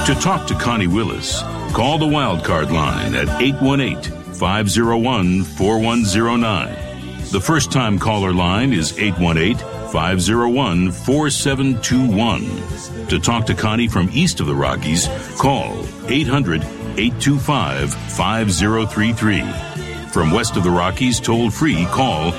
To talk to Connie Willis, call the Wildcard line at 818-501-4109. The first-time caller line is 818-501-4721. To talk to Connie from east of the Rockies, call 800-825-5033. From west of the Rockies, toll-free, call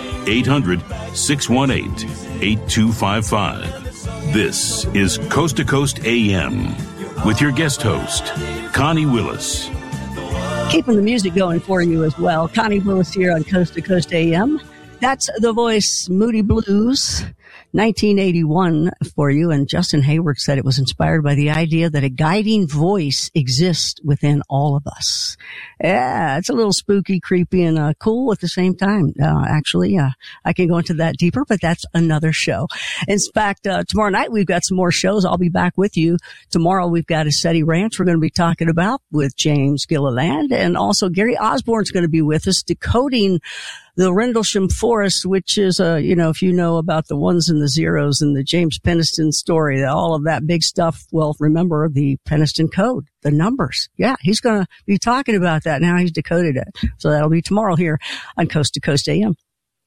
800-618-8255. This is Coast to Coast AM with your guest host, Connie Willis. Keeping the music going for you as well. Connie Willis here on Coast to Coast AM. That's The Voice, Moody Blues, 1981 for you. And Justin Hayward said it was inspired by the idea that a guiding voice exists within all of us. Yeah, it's a little spooky, creepy, and cool at the same time. Actually, I can go into that deeper, but that's another show. In fact, tomorrow night we've got some more shows. I'll be back with you. Tomorrow we've got a SETI Ranch we're going to be talking about with James Gilliland. And also Gary Osborne's going to be with us decoding the Rendlesham Forest, which is, if you know about the ones and the zeros and the James Penniston story, all of that big stuff, well, remember the Penniston Code, the numbers. Yeah, he's going to be talking about that now. He's decoded it. So that'll be tomorrow here on Coast to Coast AM.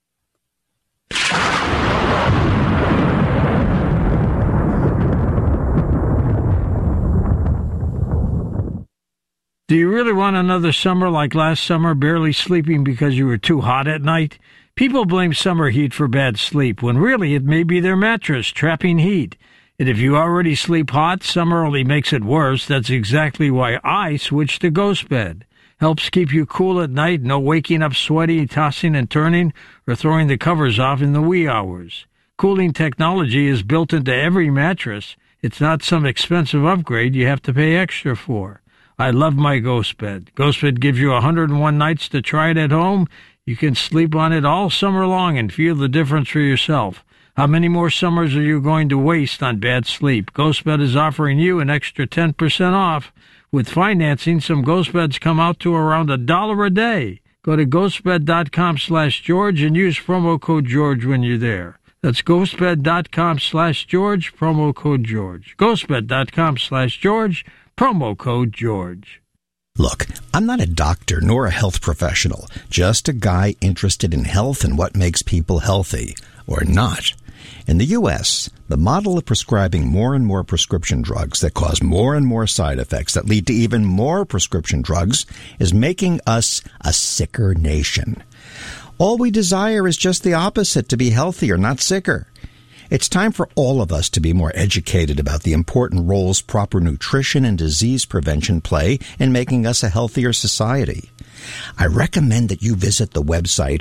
Do you really want another summer like last summer, barely sleeping because you were too hot at night? People blame summer heat for bad sleep, when really it may be their mattress trapping heat. And if you already sleep hot, summer only makes it worse. That's exactly why I switched to Ghost Bed. Helps keep you cool at night, no waking up sweaty, tossing and turning, or throwing the covers off in the wee hours. Cooling technology is built into every mattress. It's not some expensive upgrade you have to pay extra for. I love my Ghost Bed. Ghost Bed gives you 101 nights to try it at home. You can sleep on it all summer long and feel the difference for yourself. How many more summers are you going to waste on bad sleep? Ghost Bed is offering you an extra 10% off. With financing, some Ghost Beds come out to around $1 a day. Go to ghostbed.com/George and use promo code George when you're there. That's ghostbed.com/George, promo code George. ghostbed.com/George, promo code George. Look, I'm not a doctor nor a health professional, just a guy interested in health and what makes people healthy, or not. In the U.S., the model of prescribing more and more prescription drugs that cause more and more side effects that lead to even more prescription drugs is making us a sicker nation. All we desire is just the opposite, to be healthier, not sicker. It's time for all of us to be more educated about the important roles proper nutrition and disease prevention play in making us a healthier society. I recommend that you visit the website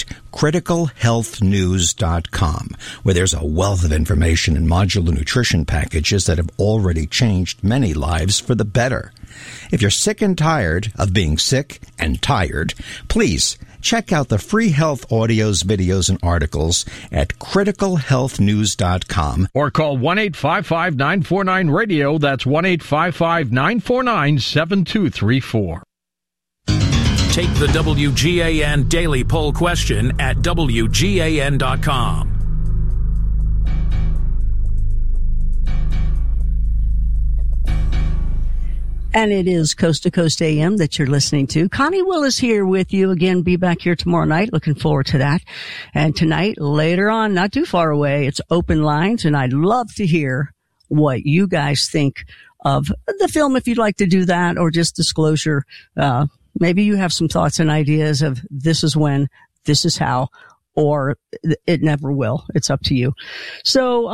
criticalhealthnews.com, where there's a wealth of information and modular nutrition packages that have already changed many lives for the better. If you're sick and tired of being sick and tired, please check out the free health audios, videos, and articles at criticalhealthnews.com. Or call 1-855-949-RADIO. That's 1-855-949-7234. Take the WGAN Daily Poll question at WGAN.com. And it is Coast to Coast AM that you're listening to. Connie Willis here with you again. Be back here tomorrow night. Looking forward to that. And tonight, later on, not too far away, it's open lines. And I'd love to hear what you guys think of the film, if you'd like to do that, or just disclosure. Maybe you have some thoughts and ideas of this is when, this is how, or it never will. It's up to you. So,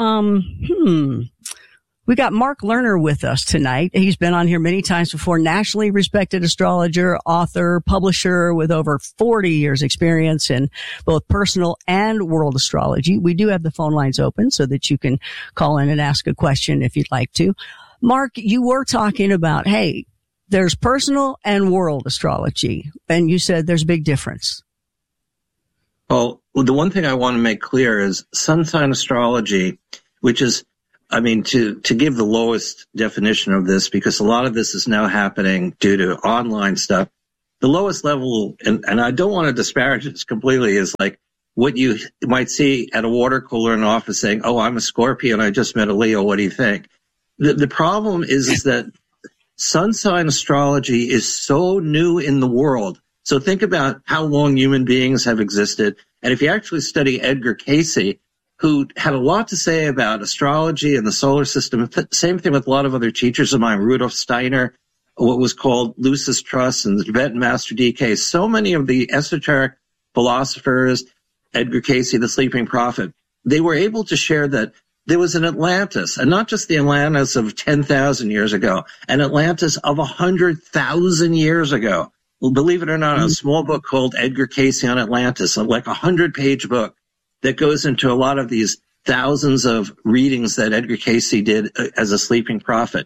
we got Mark Lerner with us tonight. He's been on here many times before. Nationally respected astrologer, author, publisher with over 40 years experience in both personal and world astrology. We do have the phone lines open so that you can call in and ask a question if you'd like to. Mark, you were talking about, hey, there's personal and world astrology, and you said there's a big difference. Well, the one thing I want to make clear is sun sign astrology, which is, to give the lowest definition of this, because a lot of this is now happening due to online stuff. The lowest level, and I don't want to disparage this completely, is like what you might see at a water cooler in an office saying, oh, I'm a Scorpio and I just met a Leo. What do you think? The problem is that sun sign astrology is so new in the world. So think about how long human beings have existed. And if you actually study Edgar Cayce, who had a lot to say about astrology and the solar system, same thing with a lot of other teachers of mine, Rudolf Steiner, what was called Lucis Trust and the Tibetan Master DK. So many of the esoteric philosophers, Edgar Cayce, the Sleeping Prophet, they were able to share that there was an Atlantis, and not just the Atlantis of 10,000 years ago, an Atlantis of 100,000 years ago. Well, believe it or not, a small book called Edgar Cayce on Atlantis, like 100-page book that goes into a lot of these thousands of readings that Edgar Cayce did as a sleeping prophet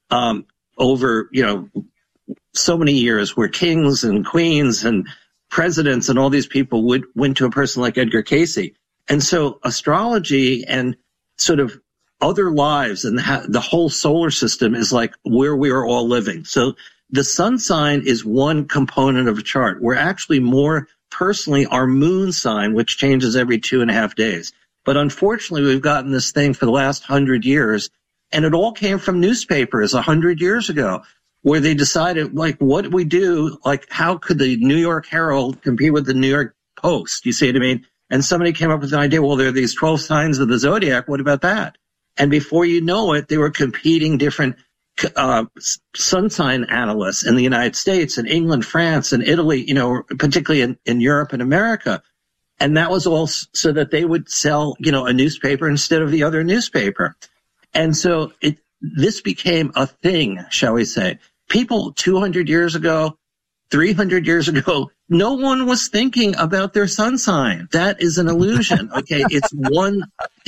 over, so many years, where kings and queens and presidents and all these people went to a person like Edgar Cayce. And so astrology and sort of other lives and the whole solar system is like where we are all living. So the sun sign is one component of a chart. We're actually more personally our moon sign, which changes every 2.5 days. But unfortunately, we've gotten this thing for the last 100 years, and it all came from newspapers 100 years ago, where they decided, like, what do we do? Like, how could the New York Herald compete with the New York Post? You see what I mean? And somebody came up with an idea, well, there are these 12 signs of the zodiac. What about that? And before you know it, they were competing different sun sign analysts in the United States and England, France, and Italy, particularly in Europe and America. And that was all so that they would sell, a newspaper instead of the other newspaper. And so this became a thing, shall we say. People 200 years ago, 300 years ago, no one was thinking about their sun sign. That is an illusion. Okay. It's one.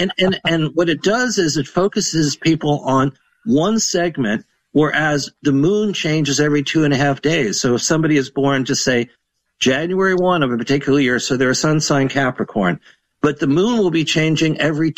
And what it does is it focuses people on one segment, whereas the moon changes every 2.5 days. So if somebody is born, just say January 1 of a particular year, so they're a sun sign Capricorn, but the moon will be changing every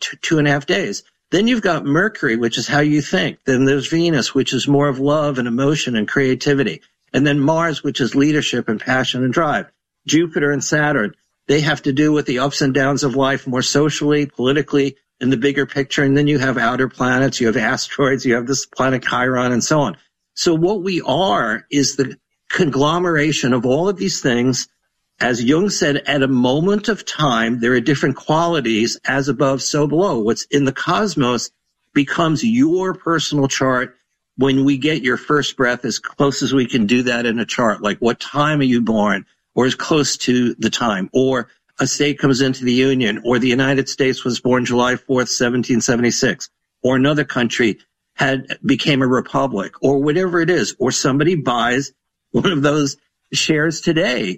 2.5 days. Then you've got Mercury, which is how you think. Then there's Venus, which is more of love and emotion and creativity. And then Mars, which is leadership and passion and drive. Jupiter and Saturn, they have to do with the ups and downs of life more socially, politically, in the bigger picture. And then you have outer planets, you have asteroids, you have this planet Chiron, and so on. So what we are is the conglomeration of all of these things. As Jung said, at a moment of time, there are different qualities, as above, so below. What's in the cosmos becomes your personal chart. When we get your first breath, as close as we can do that in a chart, like what time are you born, or as close to the time, or a state comes into the Union, or the United States was born July 4th, 1776, or another country became a republic, or whatever it is, or somebody buys one of those shares today,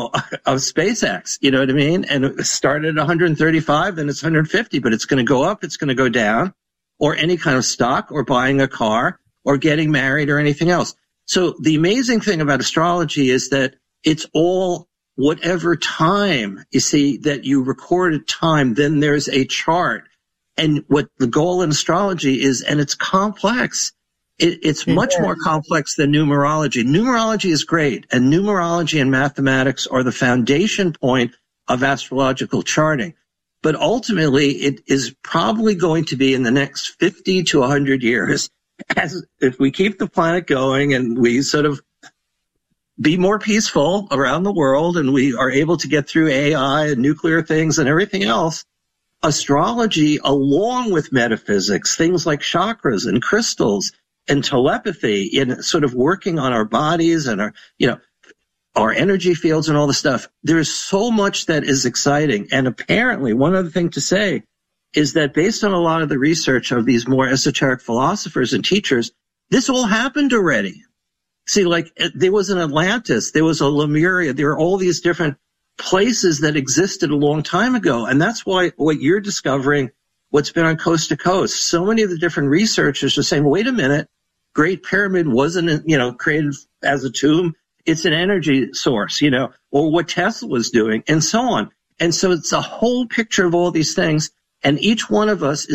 of SpaceX, you know what I mean? And it started at 135, then it's 150, but it's going to go up, it's going to go down, or any kind of stock, or buying a car, or getting married, or anything else. So the amazing thing about astrology is that it's all whatever time, you see, that you recorded time, then there's a chart. And what the goal in astrology is, and it's complex. It's much more complex than numerology. Numerology is great, and numerology and mathematics are the foundation point of astrological charting. But ultimately, it is probably going to be in the next 50 to 100 years, as if we keep the planet going and we sort of be more peaceful around the world and we are able to get through AI and nuclear things and everything else, astrology, along with metaphysics, things like chakras and crystals and telepathy, in sort of working on our bodies and our energy fields and all the stuff. There's so much that is exciting. And apparently, one other thing to say is that based on a lot of the research of these more esoteric philosophers and teachers, this all happened already. See, like, there was an Atlantis, there was a Lemuria, there are all these different places that existed a long time ago. And that's why what you're discovering, what's been on Coast to Coast, so many of the different researchers are saying, wait a minute, Great Pyramid wasn't, created as a tomb. It's an energy source, or what Tesla was doing, and so on. And so it's a whole picture of all these things. And each one of us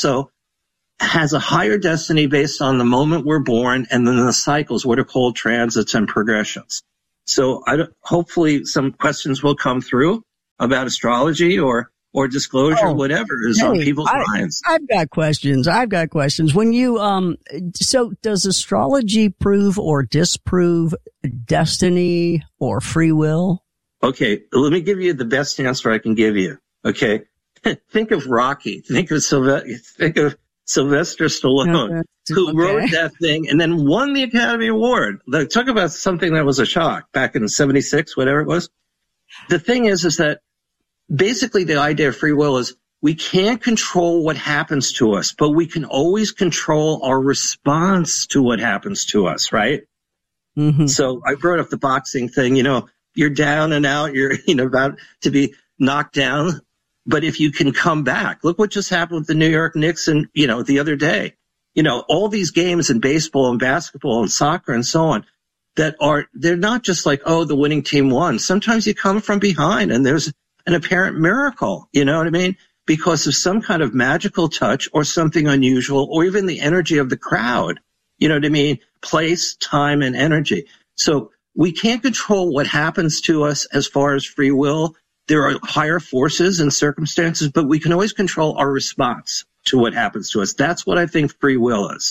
has a higher destiny based on the moment we're born, and then the cycles, what are called transits and progressions. So hopefully some questions will come through about astrology or or disclosure, whatever is on people's minds. I've got questions. When you, so does astrology prove or disprove destiny or free will? Okay. Let me give you the best answer I can give you. Okay. Think of Rocky. Think of Sylvester Stallone, who wrote that thing and then won the Academy Award. Talk about something that was a shock back in 76, whatever it was. The thing is that basically the idea of free will is we can't control what happens to us, but we can always control our response to what happens to us, right? Mm-hmm. So I brought up the boxing thing. You're down and out. You're about to be knocked down. But if you can come back, look what just happened with the New York Knicks and, the other day. All these games in baseball and basketball and soccer and so on they're not just like, oh, the winning team won. Sometimes you come from behind and there's an apparent miracle, you know what I mean? Because of some kind of magical touch or something unusual or even the energy of the crowd, you know what I mean? Place, time, and energy. So we can't control what happens to us as far as free will. There are higher forces and circumstances, but we can always control our response to what happens to us. That's what I think free will is.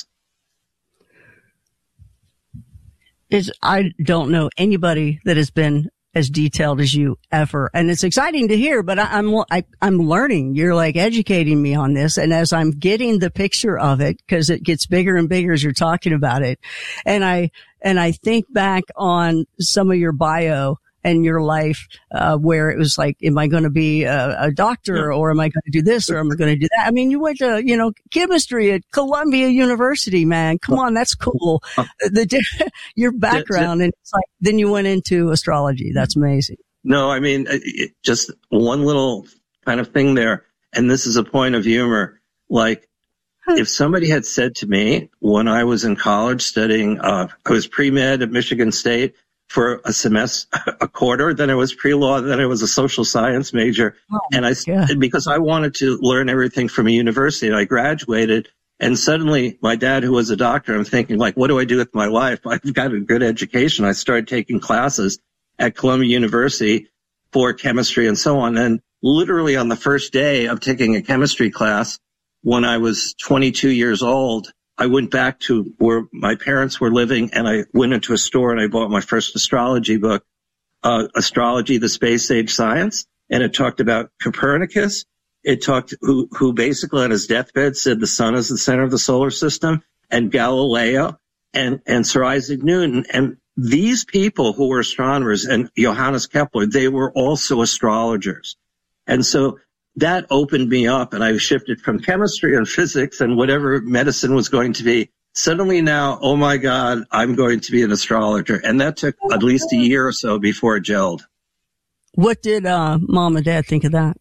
I don't know anybody that has been as detailed as you ever. And it's exciting to hear, but I'm learning. You're like educating me on this. And as I'm getting the picture of it, because it gets bigger and bigger as you're talking about it. And I think back on some of your bio and your life, where it was like, am I going to be a doctor or am I going to do this or am I going to do that? I mean, you went to, chemistry at Columbia University, man. Come on. That's cool. Your background. And it's like, then you went into astrology. That's amazing. No, I mean, just one little kind of thing there. And this is a point of humor. Like if somebody had said to me when I was in college studying, I was pre-med at Michigan State, for a semester, a quarter, then I was pre-law, then I was a social science major. Because I wanted to learn everything from a university, and I graduated, and suddenly my dad, who was a doctor, I'm thinking, like, what do I do with my life? I've got a good education. I started taking classes at Columbia University for chemistry and so on. And literally on the first day of taking a chemistry class, when I was 22 years old, I went back to where my parents were living and I went into a store and I bought my first astrology book, Astrology, the Space Age Science. And it talked about Copernicus. It talked who basically on his deathbed said the sun is the center of the solar system, and Galileo and Sir Isaac Newton. And these people who were astronomers and Johannes Kepler, they were also astrologers. And so that opened me up and I shifted from chemistry and physics and whatever medicine was going to be. Suddenly now, oh my God, I'm going to be an astrologer. And that took at least a year or so before it gelled. What did mom and dad think of that?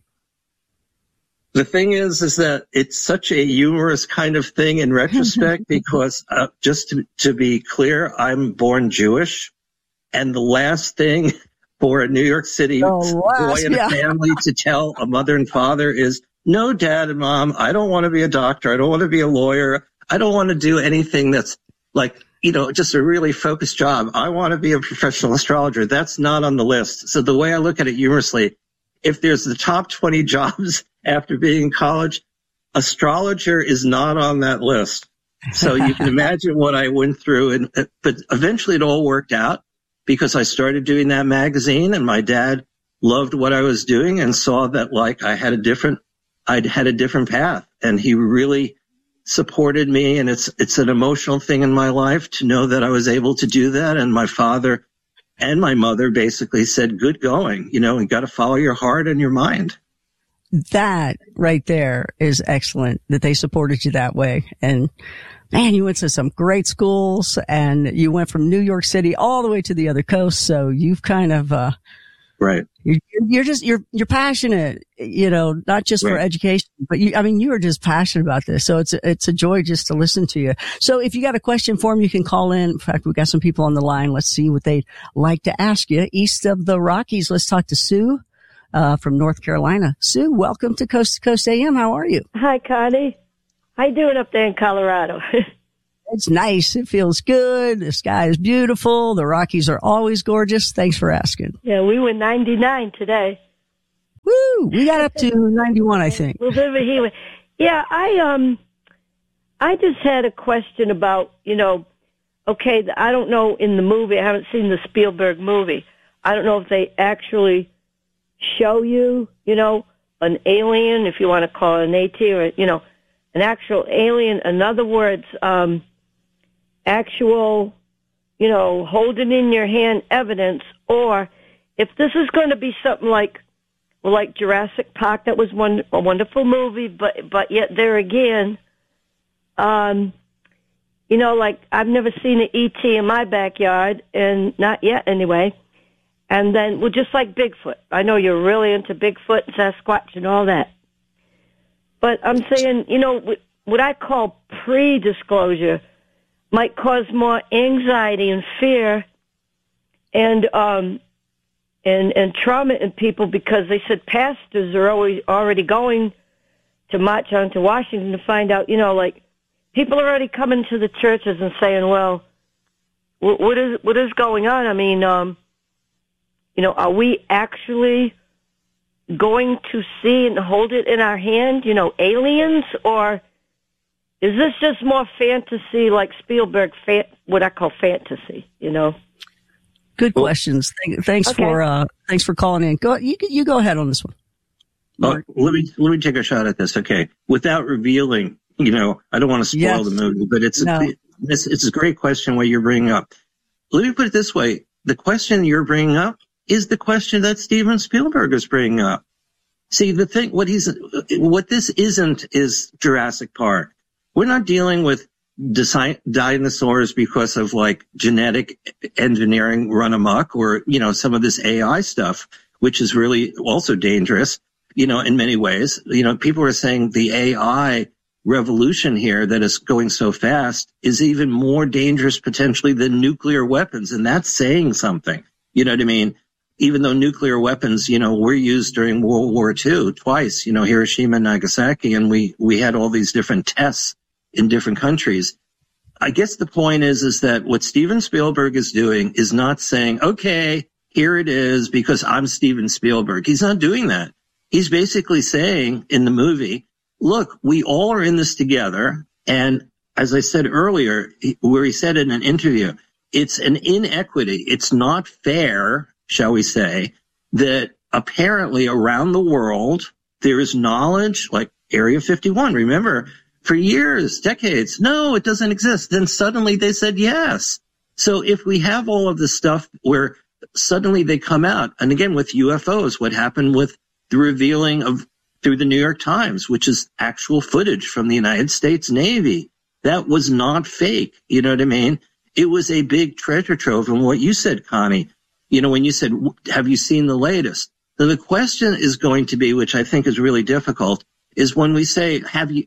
The thing is that it's such a humorous kind of thing in retrospect because just to be clear, I'm born Jewish. And the last thing for a New York City boy in a family to tell a mother and father is, no, Dad and Mom, I don't want to be a doctor. I don't want to be a lawyer. I don't want to do anything that's like, just a really focused job. I want to be a professional astrologer. That's not on the list. So the way I look at it humorously, if there's the top 20 jobs after being in college, astrologer is not on that list. So you can imagine what I went through. But eventually it all worked out, because I started doing that magazine and my dad loved what I was doing and saw that like I'd had a different path, and he really supported me. And it's an emotional thing in my life to know that I was able to do that. And my father and my mother basically said, good going, you got to follow your heart and your mind. That right there is excellent that they supported you that way. And man, you went to some great schools and you went from New York City all the way to the other coast. So you've kind of, right. You're passionate, not just for education, but you are just passionate about this. So it's a joy just to listen to you. So if you got a question for him, you can call in. In fact, we've got some people on the line. Let's see what they'd like to ask you. East of the Rockies, let's talk to Sue, from North Carolina. Sue, welcome to Coast to Coast AM. How are you? Hi, Connie. How you doing up there in Colorado? It's nice. It feels good. The sky is beautiful. The Rockies are always gorgeous. Thanks for asking. Yeah, we were 99 today. Woo! We got up to 91, I think. A little bit of a heat wave. Yeah, I just had a question about, okay, I don't know in the movie, I haven't seen the Spielberg movie. I don't know if they actually show you, an alien, if you want to call it an AT, or, an actual alien. In other words, actual, holding in your hand evidence, or if this is going to be something like Jurassic Park, that was a wonderful movie, but yet there again, like I've never seen an ET in my backyard, and not yet anyway. And then, just like Bigfoot. I know you're really into Bigfoot and Sasquatch and all that. But I'm saying, what I call pre-disclosure might cause more anxiety and fear and trauma in people, because they said pastors are already going to march on to Washington to find out, people are already coming to the churches and saying, well, what is going on? I mean, are we actually going to see and hold it in our hand, aliens, or is this just more fantasy like Spielberg, what I call fantasy, Good questions. Thanks for calling in. You go ahead on this one. Let me take a shot at this. Okay. Without revealing, I don't want to spoil the movie, but it's a great question what you're bringing up. Let me put it this way. The question you're bringing up is the question that Steven Spielberg is bringing up. See, the thing, what this isn't is Jurassic Park. We're not dealing with dinosaurs because of genetic engineering run amok, or, some of this AI stuff, which is really also dangerous, in many ways. People are saying the AI revolution here that is going so fast is even more dangerous potentially than nuclear weapons. And that's saying something. You know what I mean? Even though nuclear weapons, were used during World War II twice, Hiroshima and Nagasaki, and we had all these different tests in different countries. I guess the point is that what Steven Spielberg is doing is not saying, okay, here it is because I'm Steven Spielberg. He's not doing that. He's basically saying in the movie, look, we all are in this together. And as I said earlier, where he said in an interview, it's an inequity. It's not fair, shall we say, that apparently around the world, there is knowledge like Area 51. Remember, for years, decades, no, it doesn't exist. Then suddenly they said yes. So if we have all of this stuff where suddenly they come out, and again with UFOs, what happened with the revealing of through the New York Times, which is actual footage from the United States Navy, that was not fake. You know what I mean? It was a big treasure trove. And what you said, Connie, when you said, have you seen the latest? So the question is going to be, which I think is really difficult, is when we say,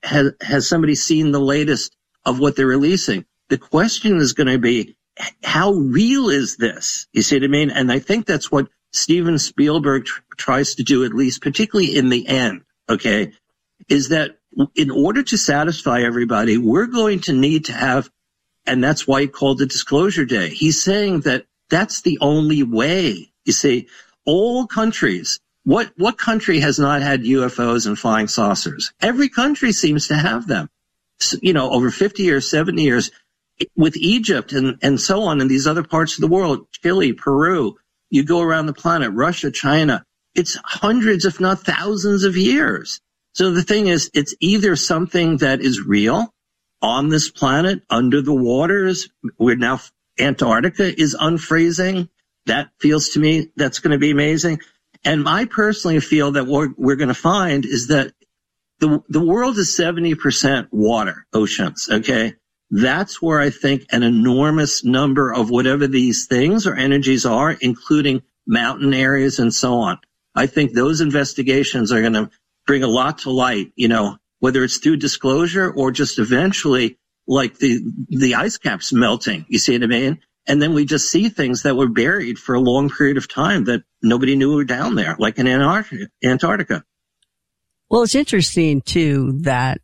has somebody seen the latest of what they're releasing? The question is going to be, how real is this? You see what I mean? And I think that's what Steven Spielberg tries to do, at least particularly in the end, okay, is that in order to satisfy everybody, we're going to need to have, and that's why he called it Disclosure Day. He's saying that that's the only way. You see, all countries, what country has not had UFOs and flying saucers? Every country seems to have them. So, over 50 years, 70 years, with Egypt and so on in these other parts of the world, Chile, Peru, you go around the planet, Russia, China, it's hundreds, if not thousands of years. So the thing is, it's either something that is real on this planet, under the waters, where now Antarctica is unfreezing. That feels to me that's going to be amazing. And I personally feel that what we're going to find is that the world is 70% water, oceans, okay? That's where I think an enormous number of whatever these things or energies are, including mountain areas and so on. I think those investigations are going to bring a lot to light, whether it's through disclosure or just eventually like the ice caps melting. You see what I mean? And then we just see things that were buried for a long period of time that nobody knew were down there, like in Antarctica. Well, it's interesting too that,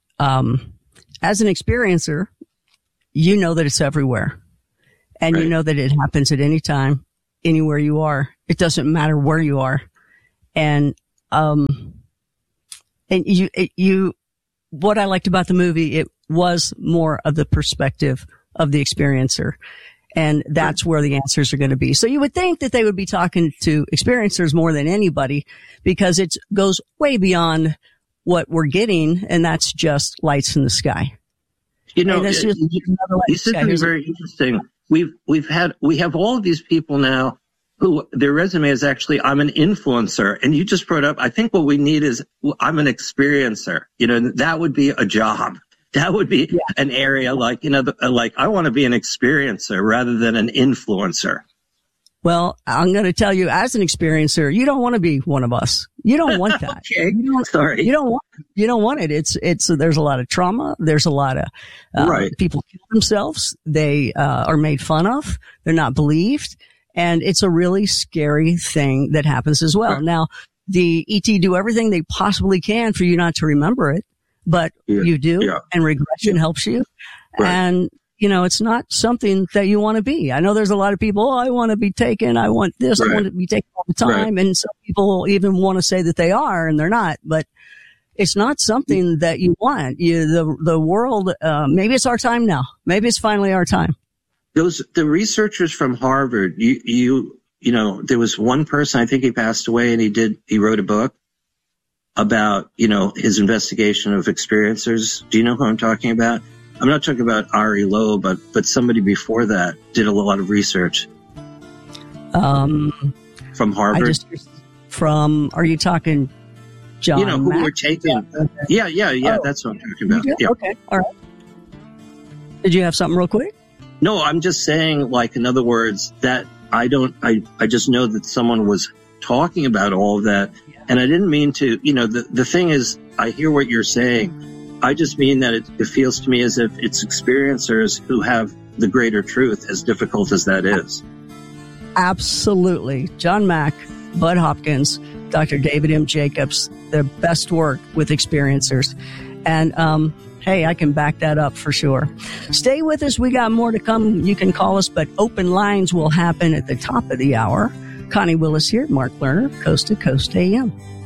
as an experiencer, you know that it's everywhere, and you know that it happens at any time, anywhere you are. It doesn't matter where you are. And, what I liked about the movie, it was more of the perspective of the experiencer. And that's where the answers are going to be. So you would think that they would be talking to experiencers more than anybody, because it goes way beyond what we're getting, and that's just lights in the sky. You know, this is very interesting. We have all of these people now who their resume is actually, I'm an influencer. And you just brought up, I think what we need is, I'm an experiencer. You know, that would be a job. That would be an area like, you know, like I want to be an experiencer rather than an influencer. Well, I'm going to tell you, as an experiencer, you don't want to be one of us. You don't want that. Okay. Sorry. You don't want it. It's, there's a lot of trauma. There's a lot of, people kill themselves. They, are made fun of. They're not believed. And it's a really scary thing that happens as well. Right. Now, the ET do everything they possibly can for you not to remember it, but you do, and regression helps you. Right. And, you know, it's not something that you want to be. I know there's a lot of people, I want to be taken. I want this. I want to be taken all the time. And some people even want to say that they are, and they're not, but it's not something that you want. The world, maybe it's our time now. Maybe it's finally our time. The researchers from Harvard, you know, there was one person, I think he passed away, and he wrote a book about, you know, his investigation of experiencers. Do you know who I'm talking about? I'm not talking about Ari Loeb, but somebody before that did a lot of research. From Harvard. Are you talking John? You know, who Mack? were taken. Yeah. Oh, that's what I'm talking about. Yeah. Okay. All right. Did you have something real quick? No, I'm just saying, like, in other words, that I just know that someone was talking about all of that. And I didn't mean to, you know, the thing is, I hear what you're saying. I just mean that it feels to me as if it's experiencers who have the greater truth, as difficult as that is. Absolutely. John Mack, Bud Hopkins, Dr. David M. Jacobs, their best work with experiencers. And, hey, I can back that up for sure. Stay with us. We got more to come. You can call us, but open lines will happen at the top of the hour. Connie Willis here, Mark Lerner, Coast to Coast AM.